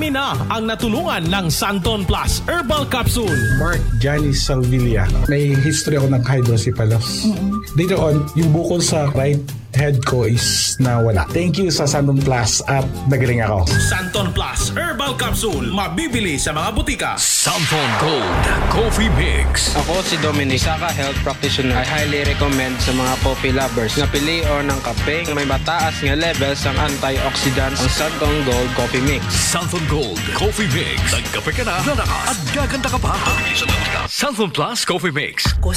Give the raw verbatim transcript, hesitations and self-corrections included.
Marami na ang natulungan ng Santon Plus Herbal Capsule. Mark Johnny Salvilla. May history ako ng hydrocephalus. Later on, yung bukol sa right head ko is nawala. Thank you sa Santon Plus at nagaling ako. Santon Plus Herbal Capsule. Mabibili sa mga butika. Santon Gold Coffee Mix. Ako si Dominic, Saka Health Practitioner. I highly recommend sa mga coffee lovers na piliin ng kape may mataas nga levels ang antioxidants ang Santon Gold Coffee Mix. Santon Gold Coffee Mix. Nagkape ka na, lalakas at gaganda ka pa. Santon Plus Coffee Mix.